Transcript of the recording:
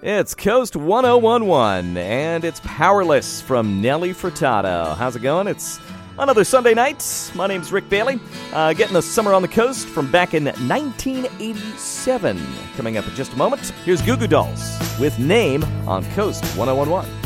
It's Coast 1011, and it's Powerless from Nelly Furtado. How's it going? It's another Sunday night. My name's Rick Bailey, getting the summer on the coast from back in 1987. Coming up in just a moment, here's Goo Goo Dolls with Name on Coast 1011.